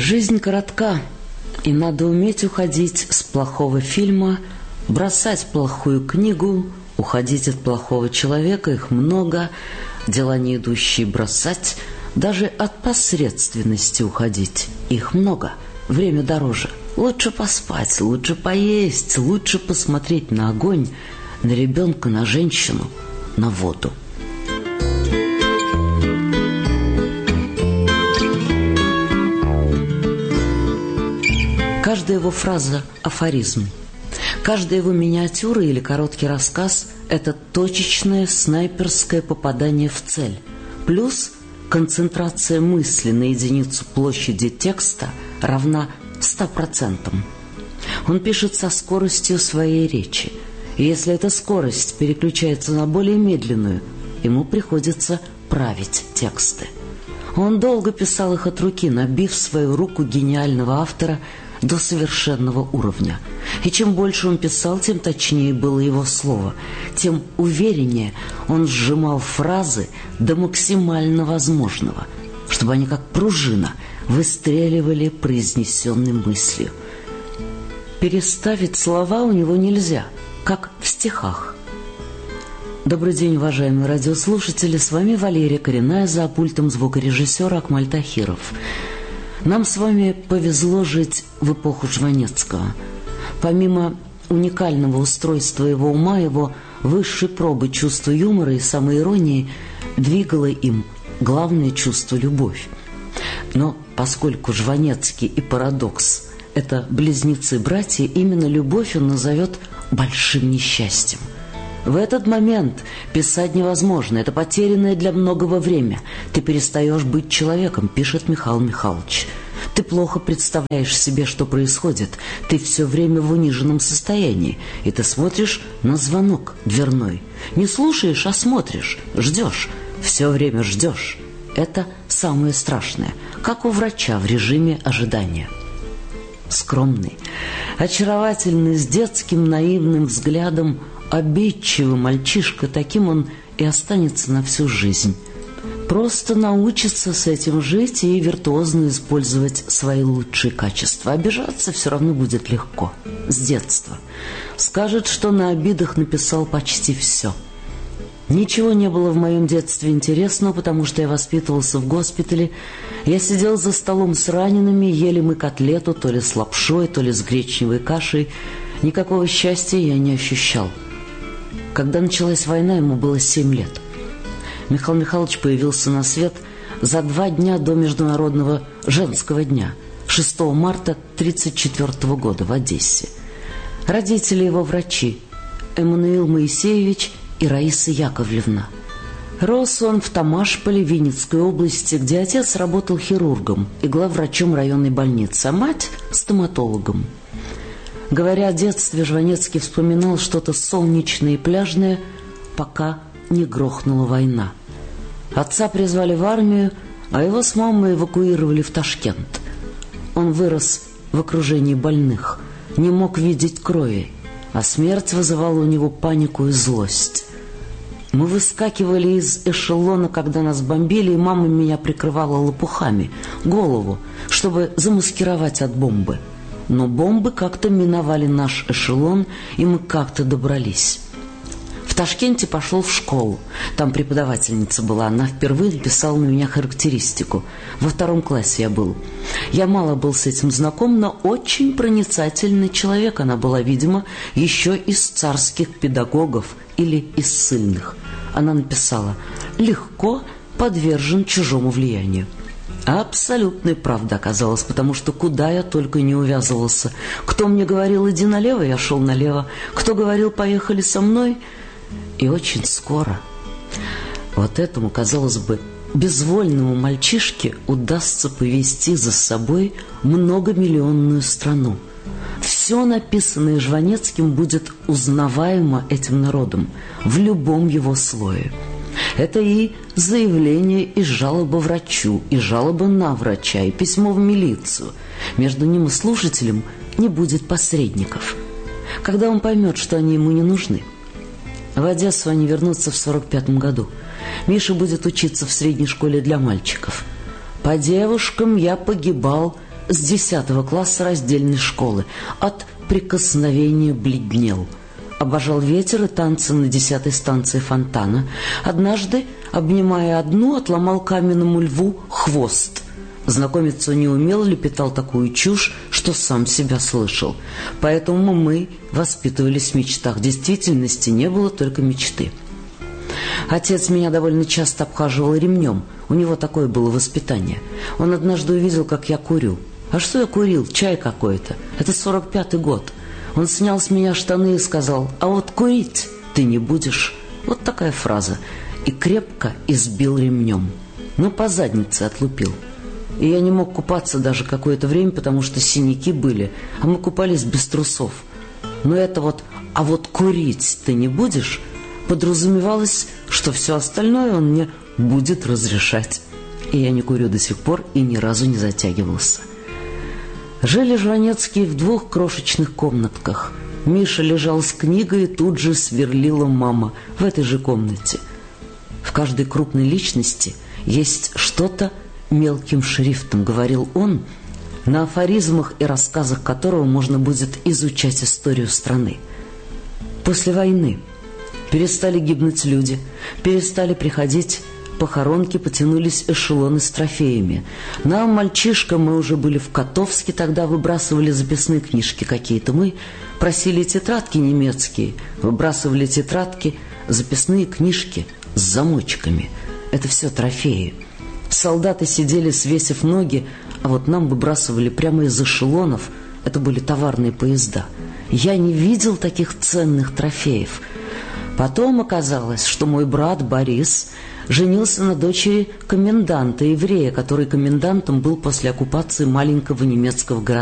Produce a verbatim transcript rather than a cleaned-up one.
Жизнь коротка, и надо уметь уходить с плохого фильма, бросать плохую книгу, уходить от плохого человека, их много, дела не идущие бросать, даже от посредственности уходить, их много, время дороже. Лучше поспать, лучше поесть, лучше посмотреть на огонь, на ребенка, на женщину, на воду. Каждая его фраза – афоризм. Каждая его миниатюра или короткий рассказ – это точечное снайперское попадание в цель. Плюс концентрация мысли на единицу площади текста равна ста процентам. Он пишет со скоростью своей речи. И если эта скорость переключается на более медленную, ему приходится править тексты. Он долго писал их от руки, набив свою руку гениального автора до совершенного уровня. И чем больше он писал, тем точнее было его слово, тем увереннее он сжимал фразы до максимально возможного, чтобы они как пружина выстреливали произнесенной мыслью. Переставить слова у него нельзя, как в стихах. Добрый день, уважаемые радиослушатели, с вами Валерия Коренная, за пультом звукорежиссера Акмаль Тахиров. Нам с вами повезло жить в эпоху Жванецкого. Помимо уникального устройства его ума, его высшей пробы чувства юмора и самоиронии двигало им главное чувство – любовь. Но поскольку Жванецкий и Парадокс – это близнецы-братья, именно любовь он назовет большим несчастьем. В этот момент писать невозможно, это потерянное для многого время. Ты перестаешь быть человеком, пишет Михаил Михайлович. Ты плохо представляешь себе, что происходит. Ты все время в униженном состоянии, и ты смотришь на звонок дверной. Не слушаешь, а смотришь, ждешь, все время ждешь. Это самое страшное, как у врача в режиме ожидания. Скромный, очаровательный, с детским наивным взглядом, обидчивый мальчишка, таким он и останется на всю жизнь. Просто научится с этим жить и виртуозно использовать свои лучшие качества. Обижаться все равно будет легко, с детства. Скажет, что на обидах написал почти все. Ничего не было в моем детстве интересного, потому что я воспитывался в госпитале. Я сидел за столом с ранеными, ели мы котлету то ли с лапшой, то ли с гречневой кашей. Никакого счастья я не ощущал. Когда началась война, ему было семь лет. Михаил Михайлович появился на свет за два дня до Международного женского дня, шестого марта тридцать четвёртого года в Одессе. Родители его врачи Эммануил Моисеевич и Раиса Яковлевна. Рос он в Тамашполе, Винницкой области, где отец работал хирургом и главврачом районной больницы, а мать – стоматологом. Говоря о детстве, Жванецкий вспоминал что-то солнечное и пляжное, пока не грохнула война. Отца призвали в армию, а его с мамой эвакуировали в Ташкент. Он вырос в окружении больных, не мог видеть крови, а смерть вызывала у него панику и злость. Мы выскакивали из эшелона, когда нас бомбили, и мама меня прикрывала лопухами, голову, чтобы замаскировать от бомбы. Но бомбы как-то миновали наш эшелон, и мы как-то добрались. В Ташкенте пошел в школу. Там преподавательница была. Она впервые написала на меня характеристику. Во втором классе я был. Я мало был с этим знаком, но очень проницательный человек. Она была, видимо, еще из царских педагогов или из ссыльных. Она написала: «Легко подвержен чужому влиянию». Абсолютная правда оказалась, потому что куда я только не увязывался. Кто мне говорил «иди налево», я шел налево. Кто говорил «поехали со мной», и очень скоро вот этому, казалось бы, безвольному мальчишке удастся повести за собой многомиллионную страну. Все написанное Жванецким будет узнаваемо этим народом в любом его слое. Это и заявление, и жалоба врачу, и жалоба на врача, и письмо в милицию. Между ним и слушателем не будет посредников. Когда он поймет, что они ему не нужны. В Одессу они вернутся в сорок пятом году. Миша будет учиться в средней школе для мальчиков. По девушкам я погибал с десятого класса раздельной школы. От прикосновения бледнел. Обожал ветер и танцы на десятой станции фонтана. Однажды, обнимая одну, отломал каменному льву хвост. Знакомиться не умел, лепетал такую чушь, что сам себя слышал. Поэтому мы воспитывались в мечтах. В действительности не было только мечты. Отец меня довольно часто обхаживал ремнем. У него такое было воспитание. Он однажды увидел, как я курю. А что я курил? Чай какой-то. Это сорок пятый год. Он снял с меня штаны и сказал: «А вот курить ты не будешь». Вот такая фраза. И крепко избил ремнем. Ну, по заднице отлупил. И я не мог купаться даже какое-то время, потому что синяки были, а мы купались без трусов. Но это вот «а вот курить ты не будешь» подразумевалось, что все остальное он мне будет разрешать. И я не курю до сих пор и ни разу не затягивался. Жили Жванецкие в двух крошечных комнатках. Миша лежал с книгой, и тут же сверлила мама в этой же комнате. В каждой крупной личности есть что-то мелким шрифтом, говорил он, на афоризмах и рассказах которого можно будет изучать историю страны. После войны перестали гибнуть люди, перестали приходить похоронки, потянулись эшелоны с трофеями. Нам, мальчишкам, мы уже были в Котовске, тогда выбрасывали записные книжки какие-то. Мы просили тетрадки немецкие, выбрасывали тетрадки, записные книжки с замочками. Это все трофеи. Солдаты сидели, свесив ноги, а вот нам выбрасывали прямо из эшелонов. Это были товарные поезда. Я не видел таких ценных трофеев. Потом оказалось, что мой брат Борис женился на дочери коменданта, еврея, который комендантом был после оккупации маленького немецкого городка.